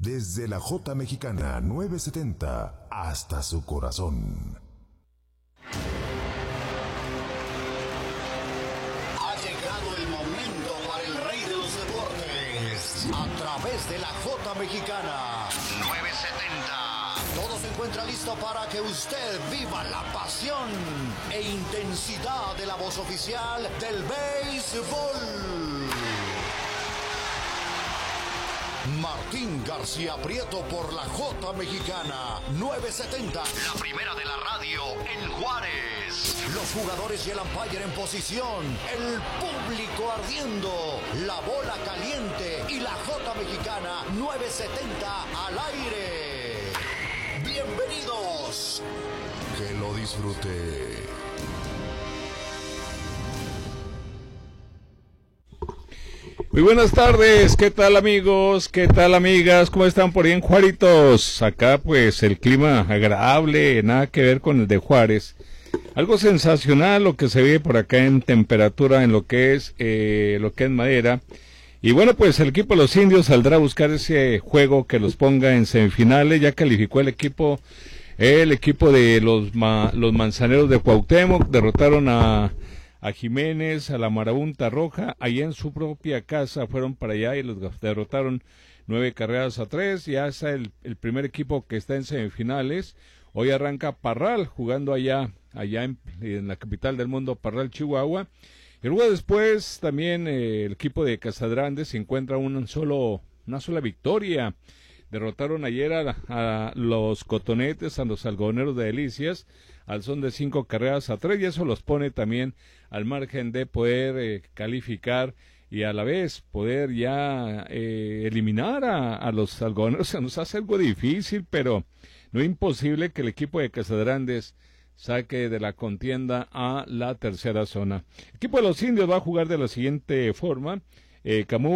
Desde la J Mexicana 970 hasta su corazón. Ha llegado el momento para el rey de los deportes. A través de la J Mexicana 970. Todo se encuentra listo para que usted viva la pasión e intensidad de la voz oficial del béisbol. Martín García Prieto por la J Mexicana 970, la primera de la radio en Juárez. Los jugadores y el umpire en posición, el público ardiendo, la bola caliente y la J Mexicana 970 al aire. Bienvenidos. Que lo disfrute. Muy buenas tardes, ¿qué tal amigos? ¿Qué tal amigas? ¿Cómo están por ahí en Juaritos? Acá pues el clima agradable, nada que ver con el de Juárez. Algo sensacional lo que se ve por acá en temperatura en lo que es Madera. Y bueno, pues el equipo de los Indios saldrá a buscar ese juego que los ponga en semifinales. Ya calificó el equipo de los Manzaneros de Cuauhtémoc, derrotaron a Jiménez, a la Marabunta Roja, allá en su propia casa, fueron para allá y los derrotaron 9-3. Ya está el primer equipo que está en semifinales. Hoy arranca Parral, jugando allá en la capital del mundo, Parral, Chihuahua. Y luego después también el equipo de Casagrande se encuentra una sola victoria. Derrotaron ayer a los Cotonetes, a los Algodoneros de Delicias, al son de 5-3, y eso los pone también al margen de poder calificar y a la vez poder ya eliminar a los Algodoneros. Se nos hace algo difícil, pero no imposible que el equipo de Casadrandes saque de la contienda a la tercera zona. El equipo de los Indios va a jugar de la siguiente forma. Camus